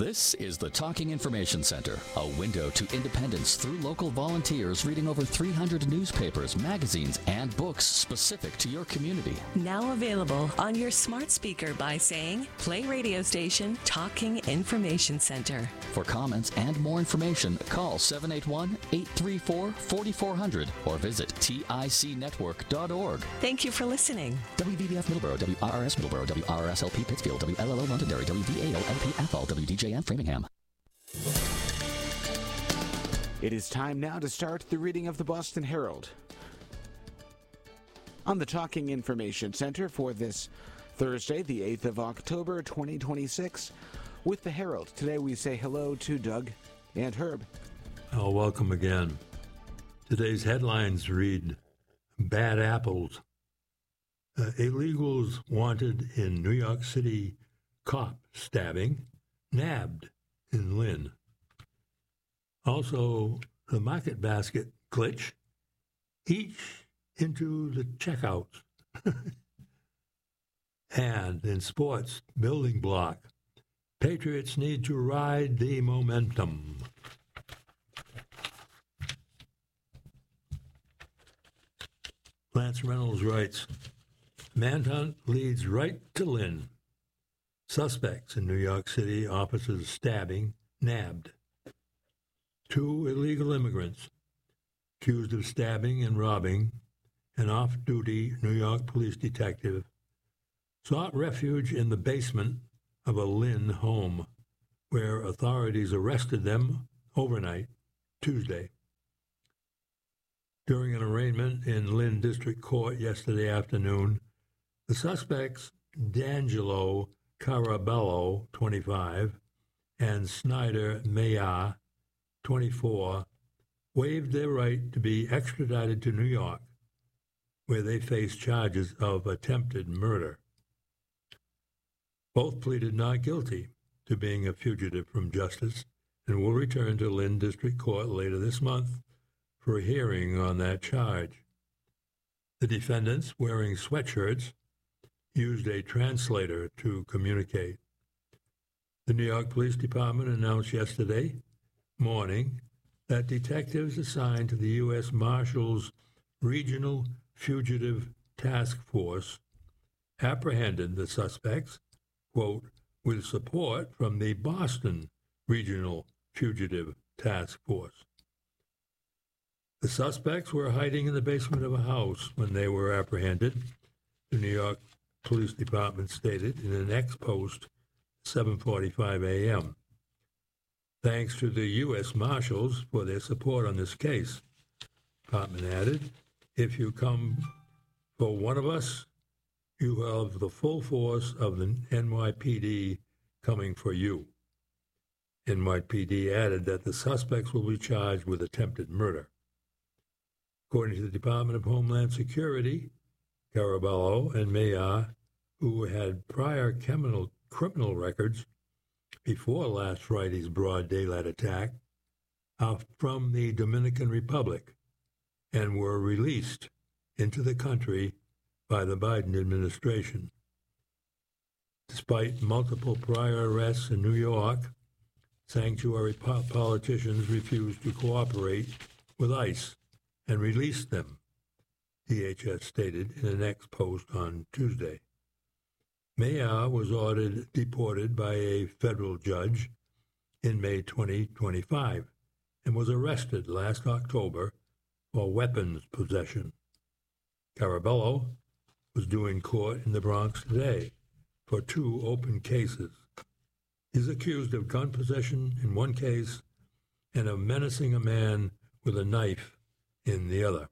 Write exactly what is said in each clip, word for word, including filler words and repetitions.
This is the Talking Information Center, a window to independence through local volunteers reading over three hundred newspapers, magazines, and books specific to your community. Now available on your smart speaker by saying, play radio station Talking Information Center. For comments and more information, call seven eight one, eight three four, four four zero zero or visit tic network dot org. Thank you for listening. W V B F Middleborough, W R R S Middleborough, W R R S L P Pittsfield, W L L O Londonderry, W V A O L P Athol, W D J M Framingham. It is time now to start the reading of the Boston Herald. On the Talking Information Center for this Thursday, the eighth of October, twenty twenty-six, with the Herald. Today we say hello to Doug and Herb. Oh, welcome again. Today's headlines read, Bad Apples. Uh, illegals wanted in New York City cop stabbing, nabbed in Lynn. Also, the market basket glitch, each into the checkouts. And in sports, building block, Patriots need to ride the momentum. Lance Reynolds writes, Manhunt leads right to Lynn. Suspects in New York City officers stabbing, nabbed. Two illegal immigrants accused of stabbing and robbing an off-duty New York police detective sought refuge in the basement of a Lynn home, where authorities arrested them overnight, Tuesday. During an arraignment in Lynn District Court yesterday afternoon, the suspects, D'Angelo Carabello, twenty-five, and Snyder Maya, twenty-four, waived their right to be extradited to New York, where they face charges of attempted murder. Both pleaded not guilty to being a fugitive from justice and will return to Lynn District Court later this month for a hearing on that charge. The defendants, wearing sweatshirts, used a translator to communicate. The New York Police Department announced yesterday morning that detectives assigned to the U S Marshals Regional Fugitive Task Force apprehended the suspects, quote, with support from the Boston Regional Fugitive Task Force. The suspects were hiding in the basement of a house when they were apprehended, the New York Police Department stated in an ex-post seven forty-five a.m. Thanks to the U S Marshals for their support on this case. Department added, if you come for one of us, you have the full force of the N Y P D coming for you. N Y P D added that the suspects will be charged with attempted murder. According to the Department of Homeland Security, Carabello and Maya, who had prior criminal, criminal records before last Friday's broad daylight attack, are from the Dominican Republic and were released into the country by the Biden administration. Despite multiple prior arrests in New York, sanctuary po- politicians refused to cooperate with ICE and released them, D H S stated in an ex-post on Tuesday. Maya was ordered deported by a federal judge in May twenty twenty-five and was arrested last October for weapons possession. Carabello was due in court in the Bronx today for two open cases. He's accused of gun possession in one case and of menacing a man with a knife in the other.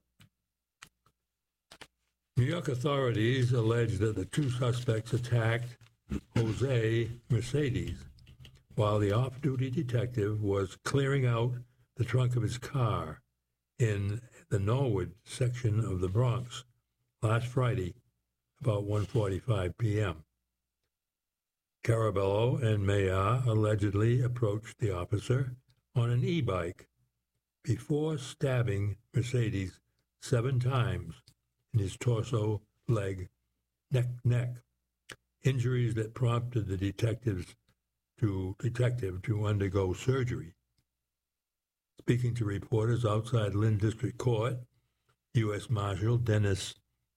New York authorities allege that the two suspects attacked Jose Mercedes while the off-duty detective was clearing out the trunk of his car in the Norwood section of the Bronx last Friday about one forty-five p.m. Carabello and Maya allegedly approached the officer on an e-bike before stabbing Mercedes seven times in his torso, leg, neck, neck, injuries that prompted the detectives to detective to undergo surgery. Speaking to reporters outside Lynn District Court, U S Marshal Dennis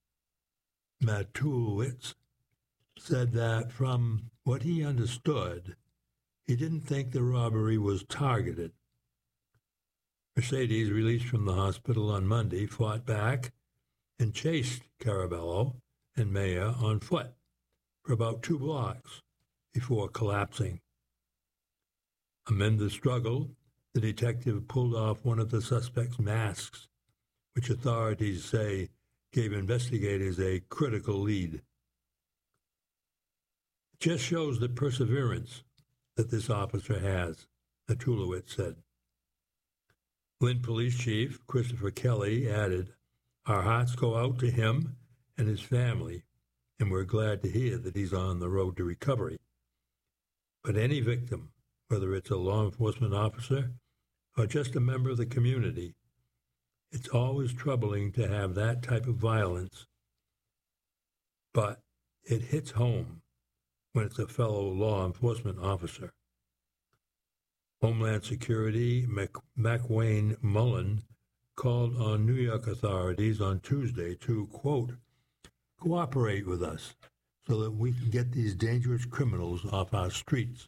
Matulowicz said that from what he understood, he didn't think the robbery was targeted. Mercedes, released from the hospital on Monday, fought back and chased Carabello and Maya on foot for about two blocks before collapsing. Amid the struggle, the detective pulled off one of the suspect's masks, which authorities say gave investigators a critical lead. It just shows the perseverance that this officer has, Matulowicz said. Lynn Police Chief Christopher Kelly added, "Our hearts go out to him and his family, and we're glad to hear that he's on the road to recovery. But any victim, whether it's a law enforcement officer or just a member of the community, it's always troubling to have that type of violence, but it hits home when it's a fellow law enforcement officer." Homeland Security Mac- McWayne Mullen called on New York authorities on Tuesday to, quote, "cooperate with us so that we can get these dangerous criminals off our streets.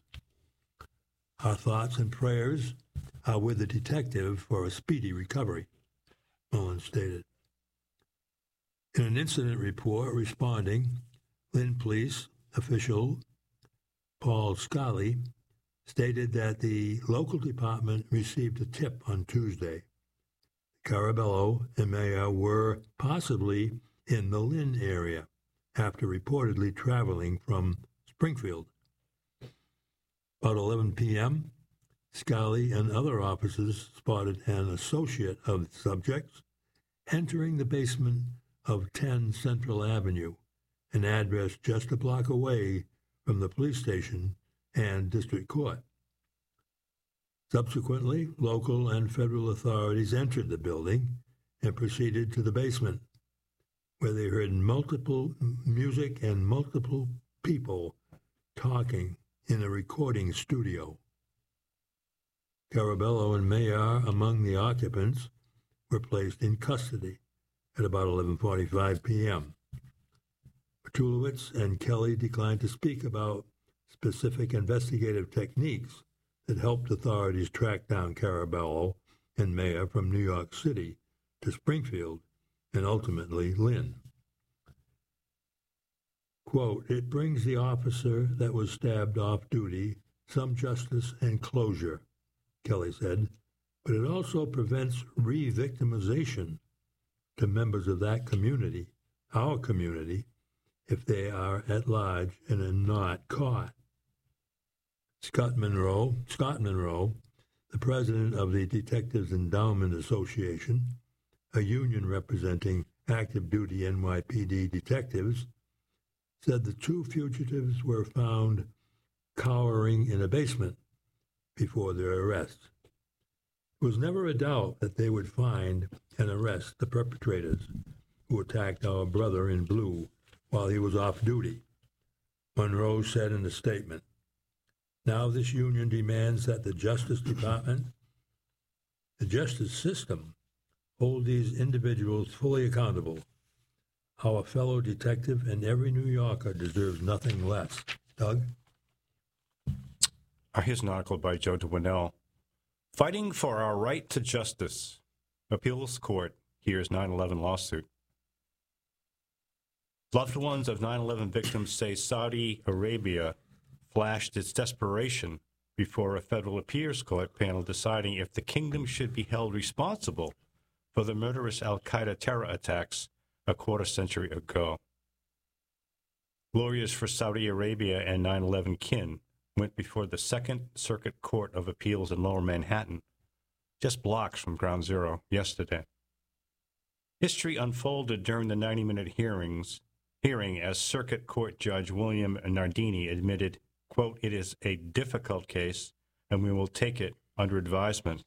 Our thoughts and prayers are with the detective for a speedy recovery," Mullen stated. In an incident report responding, Lynn Police official Paul Scally stated that the local department received a tip on Tuesday. Carabello and Maya were possibly in the Lynn area after reportedly traveling from Springfield. About eleven p.m., Scally and other officers spotted an associate of the subjects entering the basement of ten Central Avenue, an address just a block away from the police station and district court. Subsequently, local and federal authorities entered the building and proceeded to the basement, where they heard multiple music and multiple people talking in a recording studio. Carabello and Mayar, among the occupants, were placed in custody at about eleven forty-five p.m. Matulowicz and Kelly declined to speak about specific investigative techniques that helped authorities track down Carabello and Maya from New York City to Springfield and ultimately Lynn. Quote, "It brings the officer that was stabbed off duty some justice and closure," Kelly said, "but it also prevents re-victimization to members of that community, our community, if they are at large and are not caught." Scott Monroe, Scott Monroe, the president of the Detectives Endowment Association, a union representing active duty N Y P D detectives, said the two fugitives were found cowering in a basement before their arrest. There was never a doubt that they would find and arrest the perpetrators who attacked our brother in blue while he was off duty, Monroe said in a statement. Now this union demands that the Justice Department, the justice system, hold these individuals fully accountable. Our fellow detective and every New Yorker deserves nothing less. Doug? Here's an article by Joe DeWinnell. Fighting for our right to justice. Appeals court hears nine eleven lawsuit. Loved ones of nine eleven victims say Saudi Arabia flashed its desperation before a federal appeals court panel deciding if the kingdom should be held responsible for the murderous al-Qaeda terror attacks a quarter century ago. Lawyers for Saudi Arabia and nine eleven kin went before the Second Circuit Court of Appeals in Lower Manhattan, just blocks from Ground Zero, yesterday. History unfolded during the ninety-minute hearings, hearing as Circuit Court Judge William Nardini admitted, quote, "It is a difficult case, and we will take it under advisement."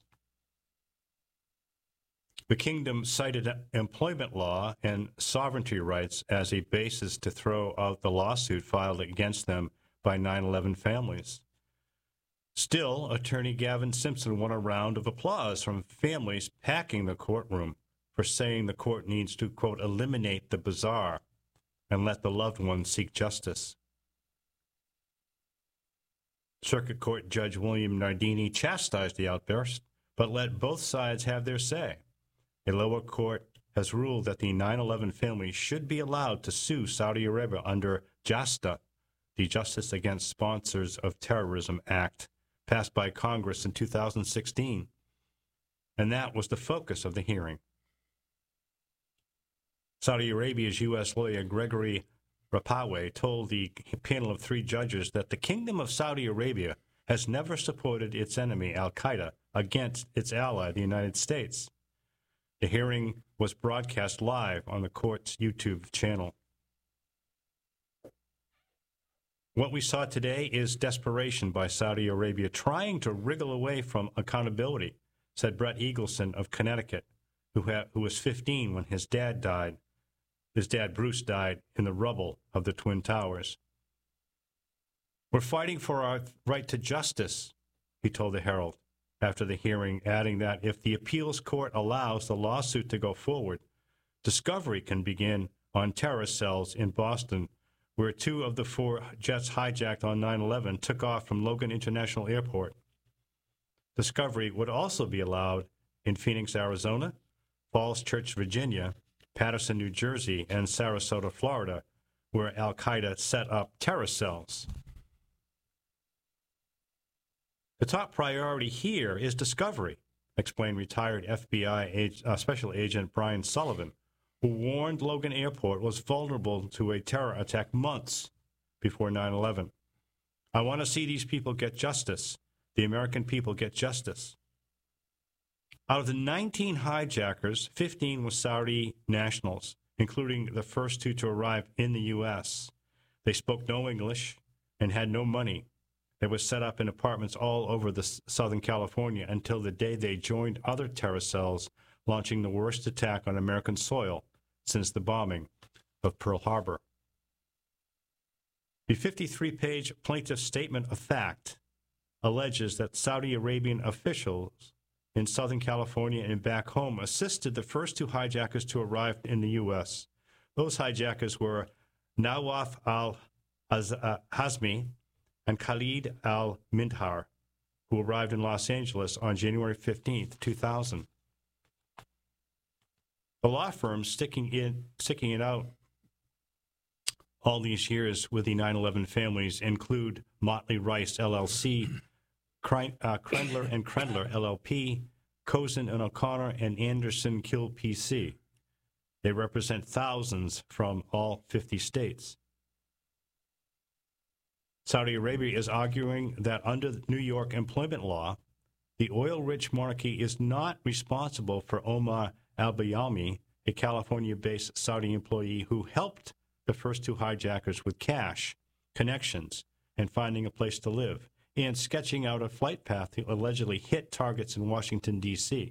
The kingdom cited employment law and sovereignty rights as a basis to throw out the lawsuit filed against them by nine eleven families. Still, attorney Gavin Simpson won a round of applause from families packing the courtroom for saying the court needs to, quote, eliminate the bizarre and let the loved ones seek justice. Circuit Court Judge William Nardini chastised the outburst, but let both sides have their say. A lower court has ruled that the nine eleven family should be allowed to sue Saudi Arabia under JASTA, the Justice Against Sponsors of Terrorism Act, passed by Congress in two thousand sixteen. And that was the focus of the hearing. Saudi Arabia's U S lawyer Gregory Rapawe told the panel of three judges that the Kingdom of Saudi Arabia has never supported its enemy, al-Qaeda, against its ally, the United States. The hearing was broadcast live on the court's YouTube channel. What we saw today is desperation by Saudi Arabia trying to wriggle away from accountability, said Brett Eagleson of Connecticut, who, had, who was fifteen when his dad died. His dad, Bruce, died in the rubble of the Twin Towers. We're fighting for our right to justice, he told the Herald after the hearing, adding that if the appeals court allows the lawsuit to go forward, discovery can begin on terrorist cells in Boston, where two of the four jets hijacked on nine eleven took off from Logan International Airport. Discovery would also be allowed in Phoenix, Arizona, Falls Church, Virginia, Patterson, New Jersey, and Sarasota, Florida, where al-Qaeda set up terror cells. The top priority here is discovery, explained retired F B I age, uh, Special Agent Brian Sullivan, who warned Logan Airport was vulnerable to a terror attack months before nine eleven. I want to see these people get justice. The American people get justice. Out of the nineteen hijackers, fifteen were Saudi nationals, including the first two to arrive in the U S. They spoke no English and had no money. They were set up in apartments all over the Southern California until the day they joined other terror cells, launching the worst attack on American soil since the bombing of Pearl Harbor. The fifty-three page plaintiff's statement of fact alleges that Saudi Arabian officials in Southern California and back home assisted the first two hijackers to arrive in the U S. Those hijackers were Nawaf al-Hazmi and Khalid al-Mindhar, who arrived in Los Angeles on January fifteenth, two thousand. The law firms sticking, in, sticking it out all these years with the nine eleven families include Motley Rice, L L C, Krendler and Krendler, L L P, Cozen and O'Connor, and Anderson Kill P C. They represent thousands from all fifty states. Saudi Arabia is arguing that under New York employment law, the oil-rich monarchy is not responsible for Omar al-Bayami, a California-based Saudi employee who helped the first two hijackers with cash, connections, and finding a place to live, and sketching out a flight path to allegedly hit targets in Washington, D C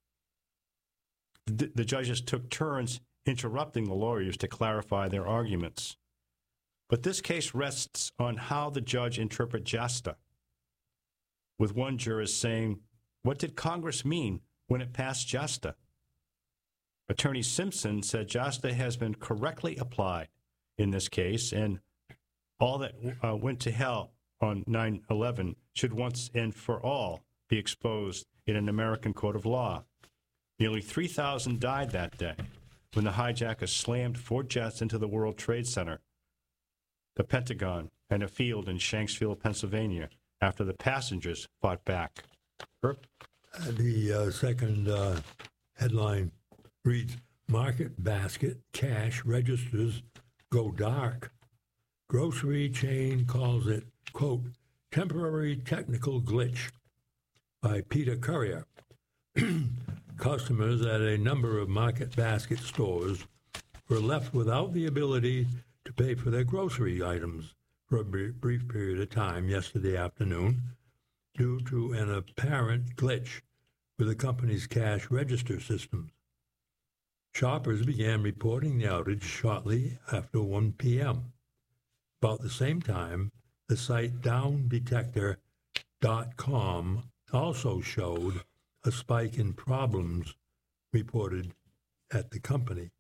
The, the judges took turns interrupting the lawyers to clarify their arguments. But this case rests on how the judge interpret JASTA, with one jurist saying, what did Congress mean when it passed JASTA? Attorney Simpson said JASTA has been correctly applied in this case, and all that uh, went to hell on nine eleven should once and for all be exposed in an American court of law. Nearly three thousand died that day when the hijackers slammed four jets into the World Trade Center, the Pentagon, and a field in Shanksville, Pennsylvania, after the passengers fought back. Herb? Uh, the uh, second uh, headline reads, Market Basket Cash Registers Go Dark. Grocery chain calls it, quote, temporary technical glitch, by Peter Currier. Customers at a number of Market Basket stores were left without the ability to pay for their grocery items for a brief period of time yesterday afternoon due to an apparent glitch with the company's cash register systems. Shoppers began reporting the outage shortly after one p.m. About the same time, the site Down Detector dot com also showed a spike in problems reported at the company.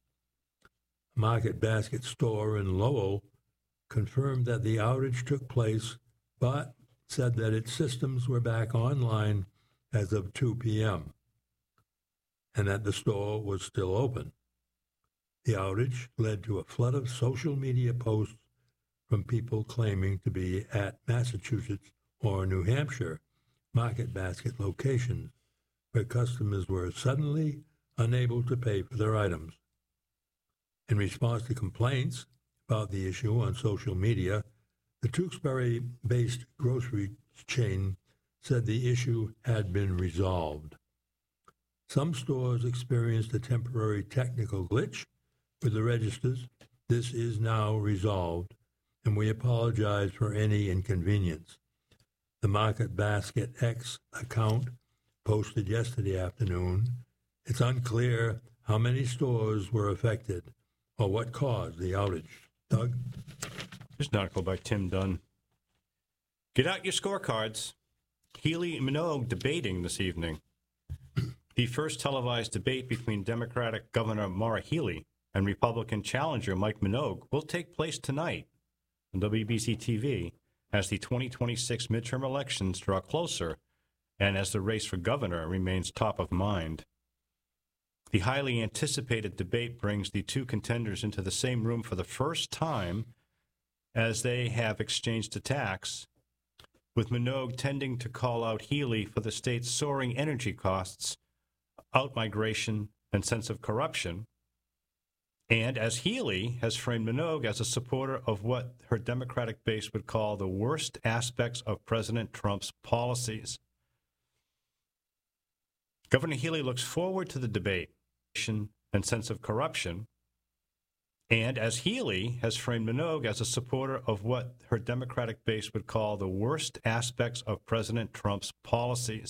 A Market Basket store in Lowell confirmed that the outage took place, but said that its systems were back online as of two p.m. and that the store was still open. The outage led to a flood of social media posts from people claiming to be at Massachusetts or New Hampshire Market Basket locations, where customers were suddenly unable to pay for their items. In response to complaints about the issue on social media, the Tewksbury-based grocery chain said the issue had been resolved. Some stores experienced a temporary technical glitch with the registers. This is now resolved, and we apologize for any inconvenience. The Market Basket X account posted yesterday afternoon. It's unclear how many stores were affected or what caused the outage. Doug? Here's an article by Tim Dunn. Get out your scorecards. Healy and Minogue debating this evening. The first televised debate between Democratic Governor Maura Healey and Republican challenger Mike Minogue will take place tonight on W B C T V as the twenty twenty-six midterm elections draw closer and as the race for governor remains top of mind. The highly anticipated debate brings the two contenders into the same room for the first time as they have exchanged attacks, with Minogue tending to call out Healey for the state's soaring energy costs, outmigration, and sense of corruption, and as Healey has framed Minogue as a supporter of what her Democratic base would call the worst aspects of President Trump's policies. Governor Healey looks forward to the debate and sense of corruption, and as Healey has framed Minogue as a supporter of what her Democratic base would call the worst aspects of President Trump's policies.